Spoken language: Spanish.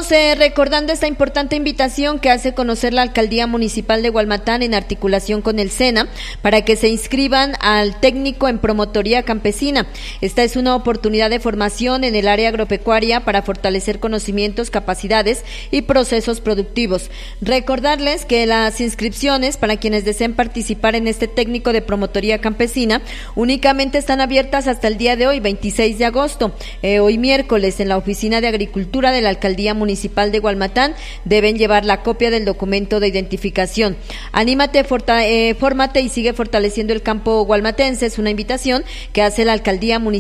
Seguimos recordando esta importante invitación que hace conocer la Alcaldía Municipal de Gualmatán en articulación con el SENA para que se inscriban al técnico en promotoría campesina. Esta es una oportunidad de formación en el área agropecuaria para fortalecer conocimientos, capacidades y procesos productivos. Recordarles que las inscripciones para quienes deseen participar en este técnico de promotoría campesina únicamente están abiertas hasta el día de hoy, 26 de agosto, hoy miércoles, en la Oficina de Agricultura de la Alcaldía Municipal de Gualmatán. Deben llevar la copia del documento de identificación. Anímate, fórmate y sigue fortaleciendo el campo gualmatense. Es una invitación que hace la Alcaldía Municipal